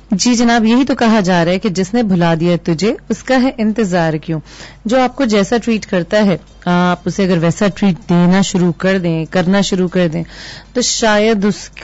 جی جناب، یہی تو کہا جا رہا ہے کہ جس نے بھلا دیا تجھے اس کا ہے انتظار کیوں. جو آپ کو جیسا ٹریٹ کرتا ہے آپ اسے اگر ویسا ٹریٹ دینا شروع کر دیں، کرنا شروع کر دیں تو شاید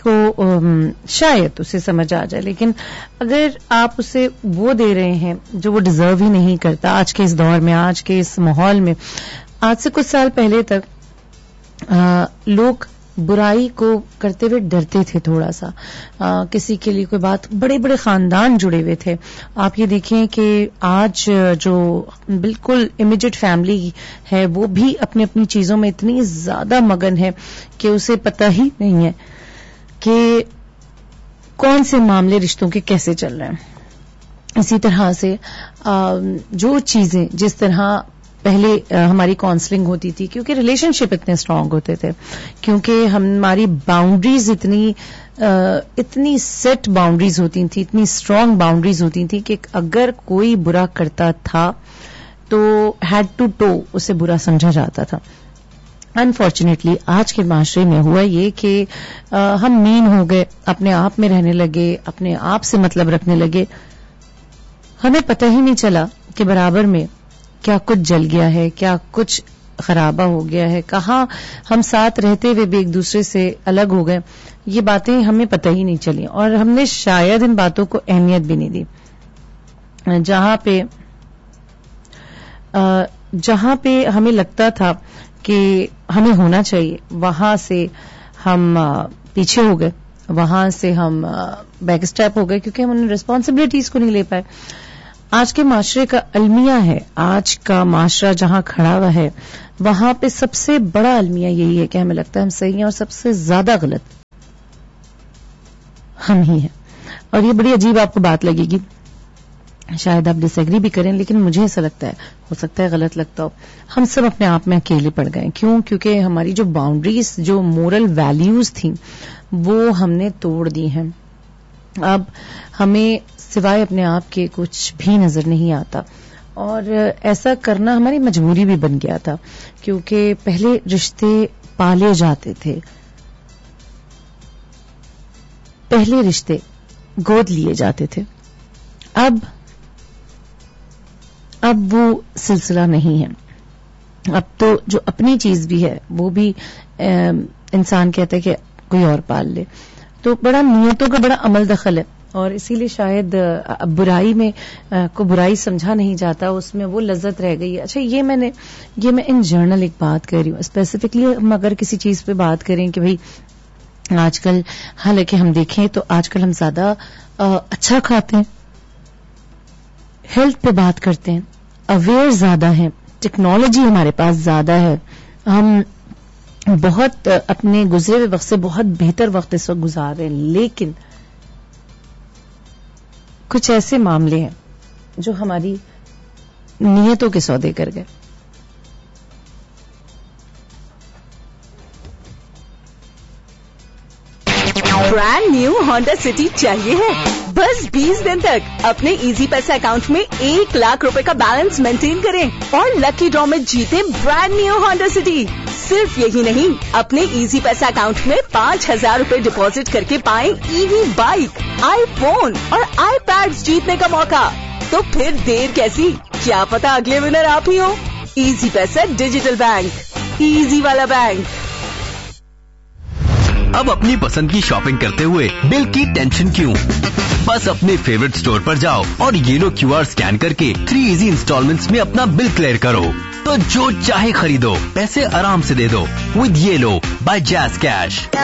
اسے سمجھ آ جائے. لیکن اگر آپ اسے وہ دے رہے ہیں جو وہ ڈیزرو ہی نہیں کرتا آج کے اس دور میں، آج کے اس ماحول میں. آج سے کچھ سال پہلے تک لوگ برائی کو کرتے ہوئے ڈرتے تھے تھوڑا سا. کسی کے لیے کوئی بات، بڑے بڑے خاندان جڑے ہوئے تھے. آپ یہ دیکھیں کہ آج جو بالکل امیجیٹ فیملی ہے وہ بھی اپنی اپنی چیزوں میں اتنی زیادہ مگن ہے کہ اسے پتہ ہی نہیں ہے کہ کون سے معاملے رشتوں کے کیسے چل رہے ہیں. اسی طرح سے جو چیزیں جس طرح پہلے ہماری کاؤنسلنگ ہوتی تھی، کیونکہ ریلیشن شپ اتنے اسٹرانگ ہوتے تھے، کیونکہ ہماری باؤنڈریز اتنی سیٹ باؤنڈریز ہوتی تھیں، اتنی اسٹرانگ باؤنڈریز ہوتی تھیں کہ اگر کوئی برا کرتا تھا تو ہیڈ ٹو ٹو اسے برا سمجھا جاتا تھا. انفارچونیٹلی آج کے معاشرے میں ہوا یہ کہ ہم مین ہو گئے، اپنے آپ میں رہنے لگے، اپنے آپ سے مطلب رکھنے لگے. ہمیں پتہ ہی نہیں چلا کہ برابر میں کیا کچھ جل گیا ہے، کیا کچھ خرابہ ہو گیا ہے، کہاں ہم ساتھ رہتے ہوئے بھی ایک دوسرے سے الگ ہو گئے. یہ باتیں ہمیں پتہ ہی نہیں چلی اور ہم نے شاید ان باتوں کو اہمیت بھی نہیں دی. جہاں پہ ہمیں لگتا تھا کہ ہمیں ہونا چاہیے، وہاں سے ہم پیچھے ہو گئے، وہاں سے ہم بیک اسٹیپ ہو گئے کیونکہ ہم ان ریسپانسبلٹیز کو نہیں لے پائے. آج کے معاشرے کا المیہ ہے، آج کا معاشرہ جہاں کھڑا ہوا ہے وہاں پہ سب سے بڑا المیہ یہی ہے کہ ہمیں لگتا ہے ہم صحیح ہیں اور سب سے زیادہ غلط ہم ہی ہیں. اور یہ بڑی عجیب آپ کو بات لگے گی، شاید آپ ڈس ایگری بھی کریں، لیکن مجھے ایسا لگتا ہے، ہو سکتا ہے غلط لگتا ہو، ہم سب اپنے آپ میں اکیلے پڑ گئے. کیونکہ ہماری جو باؤنڈریز، جو مورل ویلیوز تھیں وہ ہم نے توڑ دی ہیں. اب ہمیں سوائے اپنے آپ کے کچھ بھی نظر نہیں آتا اور ایسا کرنا ہماری مجبوری بھی بن گیا تھا کیونکہ پہلے رشتے پالے جاتے تھے، پہلے رشتے گود لیے جاتے تھے. اب وہ سلسلہ نہیں ہے. اب تو جو اپنی چیز بھی ہے وہ بھی انسان کہتا ہے کہ کوئی اور پال لے. تو بڑا نیتوں کا بڑا عمل دخل ہے اور اسی لیے شاید برائی میں کو برائی سمجھا نہیں جاتا، اس میں وہ لذت رہ گئی ہے. اچھا یہ میں ان جنرل ایک بات کر رہی ہوں. اسپیسیفکلی ہم اگر کسی چیز پہ بات کریں کہ بھئی آج کل، حالانکہ ہم دیکھیں تو آج کل ہم زیادہ اچھا کھاتے ہیں، ہیلتھ پہ بات کرتے ہیں، اویئر زیادہ ہیں، ٹیکنالوجی ہمارے پاس زیادہ ہے، ہم بہت اپنے گزرے ہوئے وقت سے بہت بہتر وقت اس وقت گزار رہے ہیں. لیکن کچھ ایسے معاملے ہیں جو ہماری نیتوں کے سودے کر گئے. برانڈ نیو ہونڈا سٹی چاہیے ہے؟ بس 20 دن تک اپنے ایزی پیسہ اکاؤنٹ میں 1 لاکھ روپے کا بیلنس مینٹین کریں اور لکی ڈرا میں جیتے برانڈ نیو ہونڈا سٹی. صرف یہی نہیں، اپنے ایزی پیسہ اکاؤنٹ میں 5,000 روپے ڈپازٹ کر کے پائیں ای وی بائک، آئی فون اور آئی پیڈ جیتنے کا موقع. تو پھر دیر کیسی؟ کیا پتا اگلے ونر آپ ہی ہو. ایزی پیسہ ڈیجیٹل بینک، ایزی والا بینک. اب اپنی پسند کی شاپنگ کرتے ہوئے بل کی ٹینشن کیوں؟ بس اپنے فیوریٹ سٹور پر جاؤ اور یہ QR اسکین کر کے 3 ایزی انسٹالمنٹس میں اپنا بل کلیئر کرو تو جو چاہے خریدو، پیسے آرام سے دے دو with YELO by Jazz Cash.